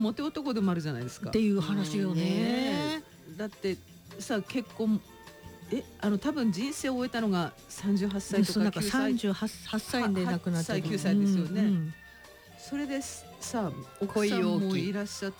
モテ男でもあるじゃないですかっていう話よね。 だってさ結婚多分人生を終えたのが38歳とか9歳 38歳で亡くなった 8歳9歳ですよね、それでさ奥さんもいらっしゃって、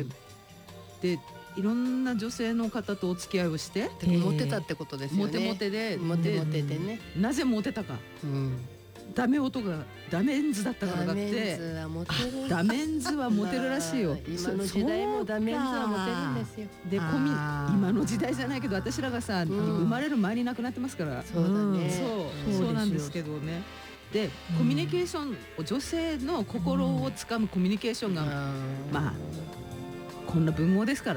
でいろんな女性の方とお付き合いをして、 モテたってことですよね。 モテモテでね。 なぜモテたか、ダメ男がダメンズだったからだって。ダメンズはモテるらしいよ。 今の時代もダメンズはモテるんですよ。 で今の時代じゃないけど私らがさ、生まれる前に亡くなってますから。 そうだね。 そうなんですけどね。でコミュニケーション、女性の心をつかむコミュニケーションがまあこんな文豪ですから、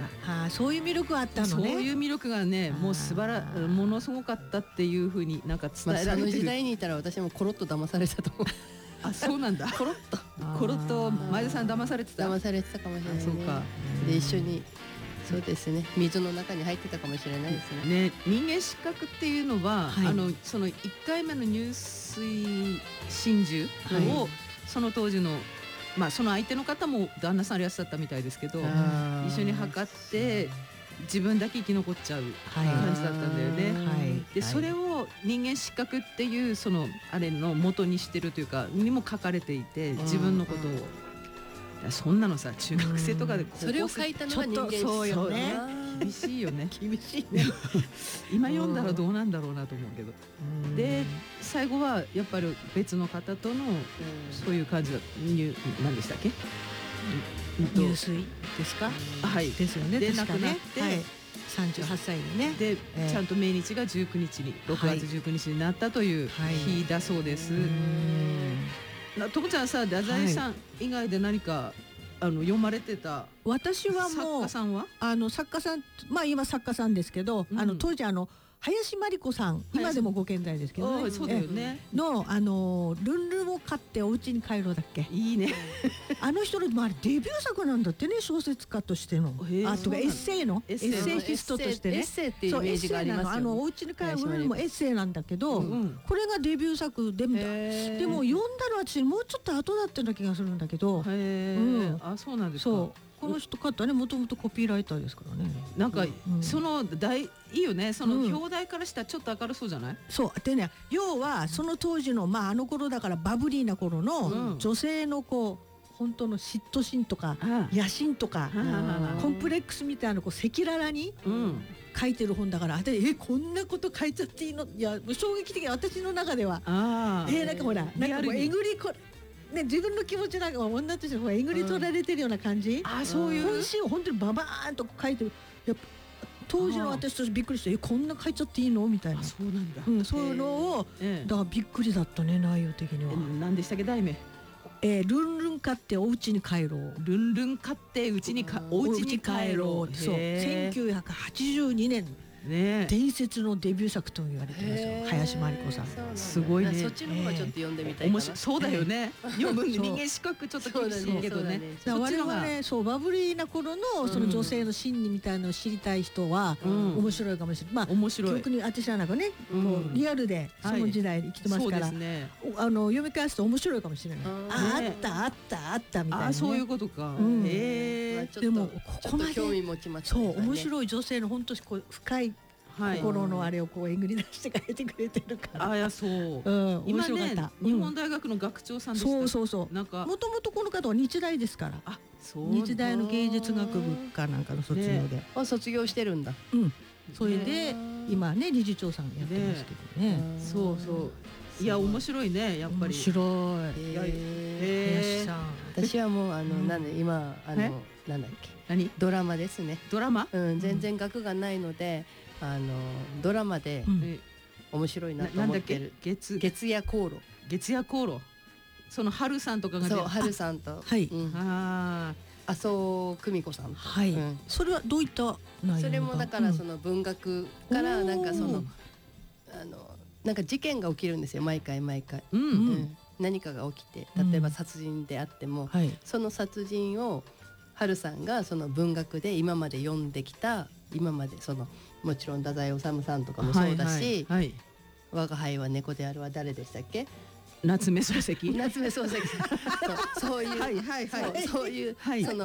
そういう魅力があったのね。 そういう魅力がね、もうものすごかったっていうふうになんか伝えられてる。 その時代にいたら私もコロッと騙されたと思う。 あ、そうなんだ。コロッと前田さん騙されてた。 騙されてたかもしれないね。 そうか。 で一緒にそうですね、水の中に入ってたかもしれないですね。 人間失格っていうのは、その1回目の入水真珠を、その当時のその相手の方も旦那さんいらっしゃったみたいですけど、一緒に測って自分だけ生き残っちゃう感じだったんだよね。でそれを人間失格っていうそのあれの元にしてるというかにも書かれていて、自分のことを。そんなのさ中学生とかでそれを書いたのが人間失格。 そうよね。厳しいよね。 厳しいね。 今読んだらどうなんだろうなと思うけど。で最後はやっぱり別の方とのそういう感じだ。何でしたっけ？ 入水ですか？ はい。 ですよね。 で亡くなって 38歳にね。 でちゃんと命日が19日に6月19日になったという日だそうです。ともちゃんさ、太宰さん以外で何か読まれてた。 私はもう作家さんは作家さん、今作家さんですけど、当時林真理子さん、今でもご健在ですけどね、 そうだよね、 のルンルンを飼ってお家に帰ろうだっけ。 いいね。 あの人のあれデビュー作なんだってね、小説家としての、とかエッセイヒストとしてね、 エッセイっていうイメージがありますよね。 お家に帰るのもエッセイなんだけど、これがデビュー作で、でも読んだのは私もうちょっと後だったような気がするんだけど。 あ、そうなんですか。 この人方ね、もともとコピーライターですからね。 なんかそのいいよね。その表題からしたらちょっと明るそうじゃない？ そうでね、要はその当時のあの頃だからバブリーな頃の女性の本当の嫉妬心とか野心とかコンプレックスみたいな赤裸々に書いてる本だから、こんなこと書いちゃっていいの？いや衝撃的な、私の中では。なんかほら、なんかえぐりね、自分の気持ちなんか女としてえぐり取られてるような感じ。そういう本心を本当にババーンと書いてる。やっぱ当時の私としてびっくりして、こんな書いちゃっていいのみたいな。 そうなんだ。 そういうのをだからびっくりだったね、内容的には。 何でしたっけ題名？ ルンルン買ってお家に帰ろう。 ルンルン買ってお家に帰ろう。 そう、1982年。伝説のデビュー作と言われてますよ、林真理子さん。 すごいね。 そっちの方がちょっと読んでみたいかな。 そうだよね。読む人間資格ちょっと厳しいけどね。 我々ね、バブリーな頃のその女性の心理みたいなのを知りたい人は面白いかもしれない。 面白い。 特に私はなんかね、リアルでその時代に生きてますから、読み返すと面白いかもしれない。あったみたいな。 そういうことか。 でもここまで興味持ちます。 そう面白い女性の本当に深い心のあれをえぐり出して書いてくれてるから。 そう。 面白かった。 日本大学の学長さんでした。 そう。なんかもともとこの方は日大ですから。日大の芸術学部かなんかの卒業で。 卒業してるんだ。 それで今ね理事長さんやってますけどね。 そう。いや面白いね、やっぱり。 面白い。林さん。 私はもうなんで今なんだっけ。ドラマですね。 ドラマ？ 全然学がないので。ドラマで面白いなと思ってる。月夜航路。 月夜航路。その春さんとかがそう春さんと麻生久美子さんと。 それはどういった内容？ それもだからその文学からなんかそのなんか事件が起きるんですよ、毎回。何かが起きて、例えば殺人であってもその殺人を春さんがその文学で今まで読んできた、今までそのもちろん太宰治さんとかもそうだし、我が輩は猫であるは誰でしたっけ？ 夏目漱石。 夏目漱石さん。そういうその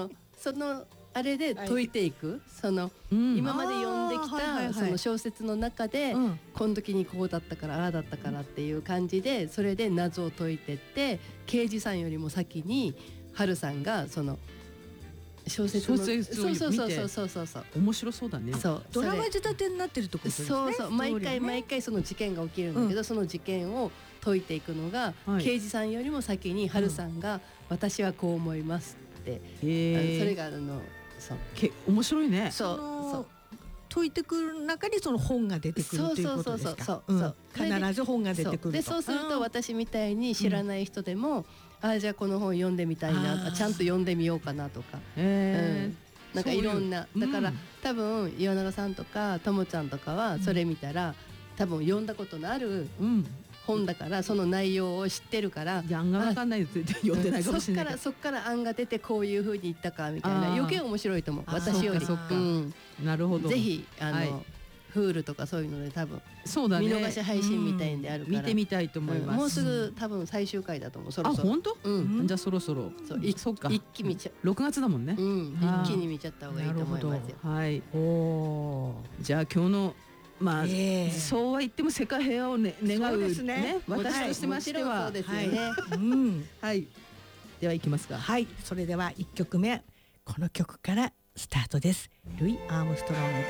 そのあれで解いていく、その今まで読んできたその小説の中で、この時にこうだったからああだったからっていう感じで、それで謎を解いてって、刑事さんよりも先に春さんがその小説のを見て、 そう面白そうだね。 そうドラマ仕立てになってるってことですね。 そう毎回その事件が起きるんだけど、その事件を解いていくのが、刑事さんよりも先に春さんが私はこう思いますって、それが面白いね。 そう解いてくる中にその本が出てくるということですか。必ず本が出てくると。 でそうすると私みたいに知らない人でも、じゃあこの本読んでみたいな、ちゃんと読んでみようかなとか、なんかいろんな、だから多分岩永さんとかともちゃんとかはそれ見たら、多分読んだことのある本だから、その内容を知ってるから、 案が分かんないです読んでないかもしれない。 そっから案が出てこういう風に言ったかみたいな、余計面白いと思う、私より。 なるほど。 ぜひHulu とかそういうので多分見逃し配信みたいんであるから、 見てみたいと思います。 もうすぐ多分最終回だと思う。そろそろ。 本当？じゃあそろそろ。そうか。 一気見ちゃう。 6月だもんね。 一気に見ちゃった方がいいと思いますよ。 はい。じゃあ今日のそうは言っても世界平和を願うね、私としましては。 そうですよね。 はい。では行きますか。 はい。それでは1曲目、この曲からスタートです。ルイ・アームストロングで